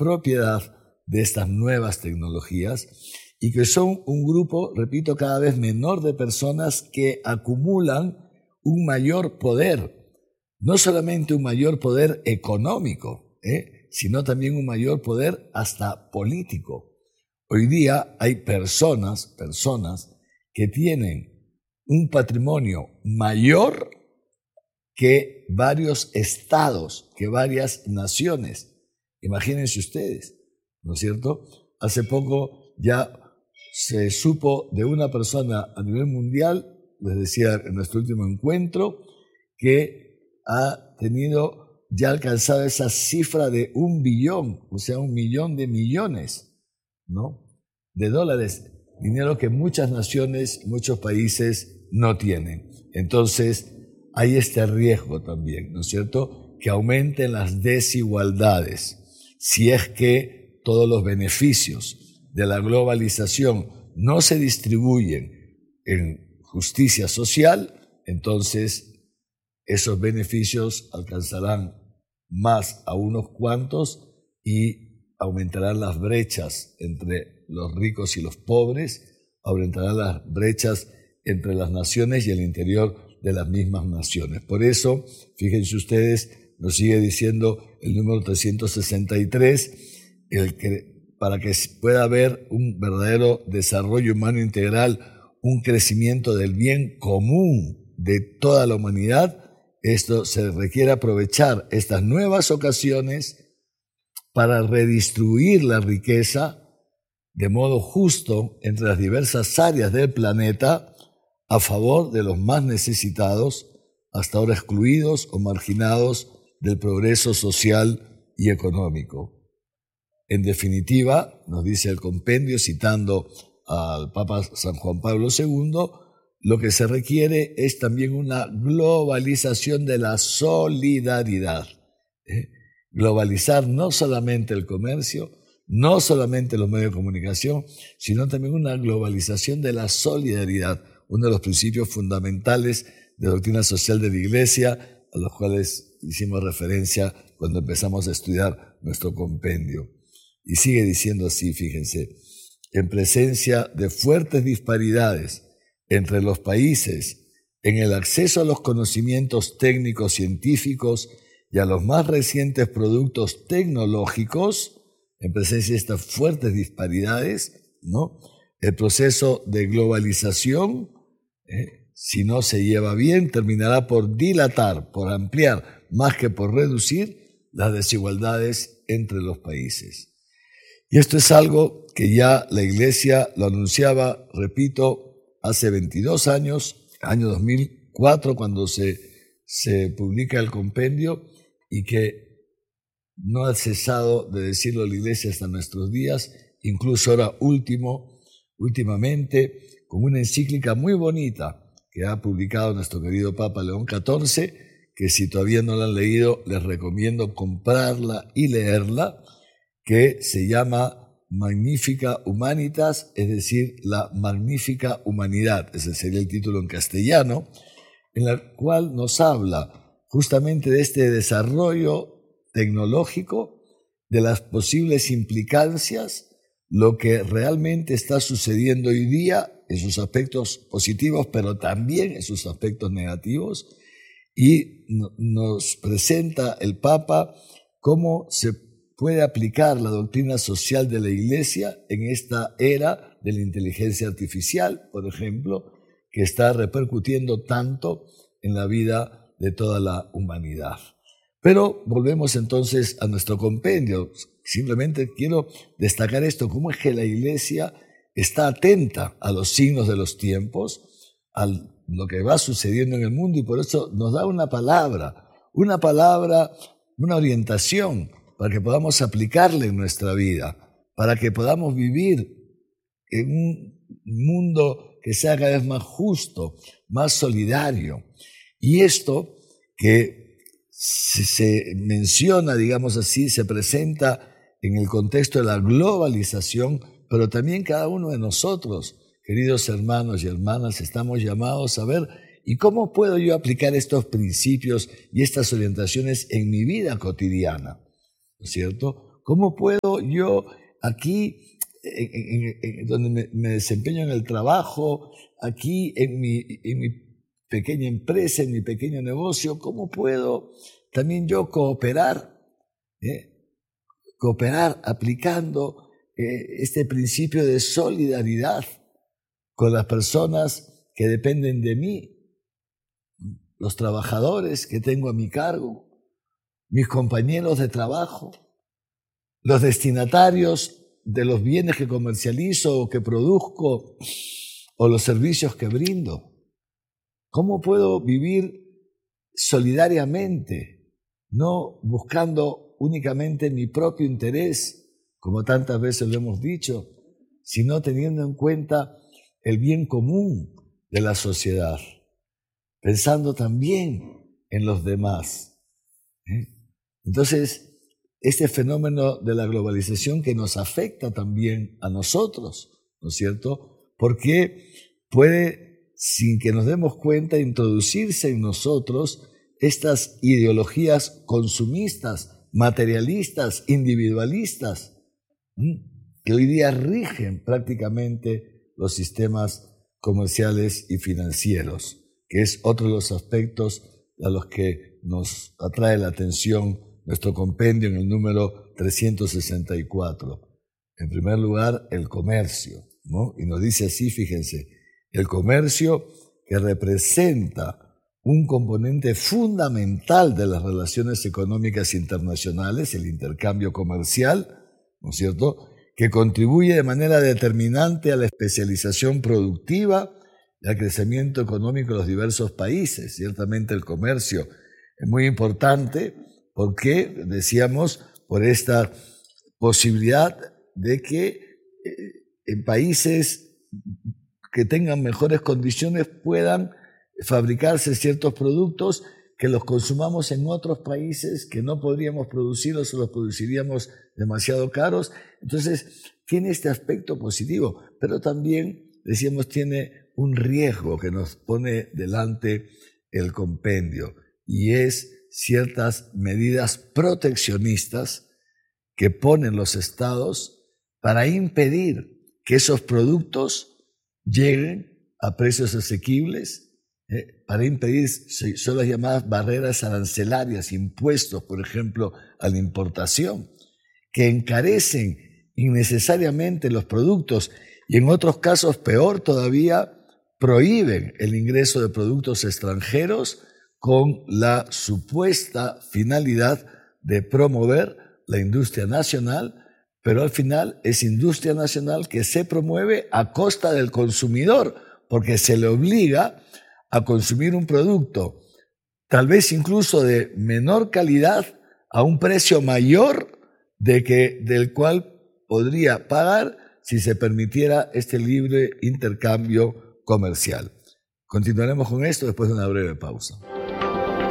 propiedad de estas nuevas tecnologías y que son un grupo, repito, cada vez menor de personas que acumulan un mayor poder, no solamente un mayor poder económico, sino también un mayor poder hasta político. Hoy día hay personas que tienen un patrimonio mayor que varios estados, que varias naciones. Imagínense ustedes, ¿no es cierto? Hace poco ya se supo de una persona a nivel mundial, les decía en nuestro último encuentro, que ha tenido ya alcanzado esa cifra de 1 billón, o sea, 1 millón de millones, ¿no?, de dólares, dinero que muchas naciones, muchos países no tienen. Entonces, hay este riesgo también, ¿no es cierto?, que aumenten las desigualdades, si es que todos los beneficios de la globalización no se distribuyen en justicia social, entonces esos beneficios alcanzarán más a unos cuantos y aumentarán las brechas entre los ricos y los pobres, aumentarán las brechas entre las naciones y el interior de las mismas naciones. Por eso, fíjense ustedes, nos sigue diciendo el número 363, para que pueda haber un verdadero desarrollo humano integral, un crecimiento del bien común de toda la humanidad, esto se requiere aprovechar estas nuevas ocasiones para redistribuir la riqueza de modo justo entre las diversas áreas del planeta a favor de los más necesitados, hasta ahora excluidos o marginados del progreso social y económico. En definitiva, nos dice el compendio, citando al Papa San Juan Pablo II, lo que se requiere es también una globalización de la solidaridad. Globalizar no solamente el comercio, no solamente los medios de comunicación, sino también una globalización de la solidaridad, uno de los principios fundamentales de doctrina social de la Iglesia, a los cuales hicimos referencia cuando empezamos a estudiar nuestro compendio. Y sigue diciendo así, fíjense, en presencia de fuertes disparidades entre los países en el acceso a los conocimientos técnicos científicos y a los más recientes productos tecnológicos, en presencia de estas fuertes disparidades, ¿no?, el proceso de globalización, si no se lleva bien, terminará por dilatar, por ampliar, más que por reducir las desigualdades entre los países. Y esto es algo que ya la Iglesia lo anunciaba, repito, hace 22 años, año 2004, cuando se publica el compendio, y que no ha cesado de decirlo la Iglesia hasta nuestros días, incluso ahora últimamente, con una encíclica muy bonita que ha publicado nuestro querido Papa León XIV, que si todavía no la han leído, les recomiendo comprarla y leerla, que se llama Magnifica Humanitas, es decir, la magnífica humanidad, ese sería el título en castellano, en la cual nos habla justamente de este desarrollo tecnológico, de las posibles implicancias, lo que realmente está sucediendo hoy día en sus aspectos positivos, pero también en sus aspectos negativos, y nos presenta el Papa cómo se puede aplicar la doctrina social de la Iglesia en esta era de la inteligencia artificial, por ejemplo, que está repercutiendo tanto en la vida de toda la humanidad. Pero volvemos entonces a nuestro compendio. Simplemente quiero destacar esto, cómo es que la Iglesia está atenta a los signos de los tiempos, a lo que va sucediendo en el mundo, y por eso nos da una palabra, una orientación para que podamos aplicarla en nuestra vida, para que podamos vivir en un mundo que sea cada vez más justo, más solidario. Y esto que se menciona, digamos así, se presenta en el contexto de la globalización, pero también cada uno de nosotros, queridos hermanos y hermanas, estamos llamados a ver, ¿y cómo puedo yo aplicar estos principios y estas orientaciones en mi vida cotidiana? ¿No es cierto? ¿Cómo puedo yo aquí, donde me desempeño en el trabajo, aquí en mi pequeña empresa, en mi pequeño negocio, cómo puedo también yo cooperar? Cooperar aplicando este principio de solidaridad con las personas que dependen de mí, los trabajadores que tengo a mi cargo, mis compañeros de trabajo, los destinatarios de los bienes que comercializo o que produzco o los servicios que brindo. ¿Cómo puedo vivir solidariamente, no buscando únicamente mi propio interés, como tantas veces lo hemos dicho, sino teniendo en cuenta el bien común de la sociedad, pensando también en los demás? Entonces, este fenómeno de la globalización que nos afecta también a nosotros, ¿no es cierto? Porque puede, sin que nos demos cuenta, introducirse en nosotros estas ideologías consumistas, materialistas, individualistas, que hoy día rigen prácticamente los sistemas comerciales y financieros, que es otro de los aspectos a los que nos atrae la atención nuestro compendio en el número 364. En primer lugar, el comercio, ¿no? Y nos dice así, fíjense, el comercio que representa un componente fundamental de las relaciones económicas internacionales, el intercambio comercial, ¿no es cierto?, que contribuye de manera determinante a la especialización productiva y al crecimiento económico de los diversos países. Ciertamente el comercio es muy importante porque, decíamos, por esta posibilidad de que en países que tengan mejores condiciones puedan fabricarse ciertos productos que los consumamos en otros países que no podríamos producirlos o los produciríamos demasiado caros. Entonces, tiene este aspecto positivo, pero también, decíamos, tiene un riesgo que nos pone delante el compendio, y es ciertas medidas proteccionistas que ponen los estados para impedir que esos productos lleguen a precios asequibles, para impedir, son las llamadas barreras arancelarias, impuestos, por ejemplo, a la importación, que encarecen innecesariamente los productos y en otros casos, peor todavía, prohíben el ingreso de productos extranjeros con la supuesta finalidad de promover la industria nacional, pero al final es industria nacional que se promueve a costa del consumidor, porque se le obliga a consumir un producto, tal vez incluso de menor calidad, a un precio mayor del cual podría pagar si se permitiera este libre intercambio comercial. Continuaremos con esto después de una breve pausa.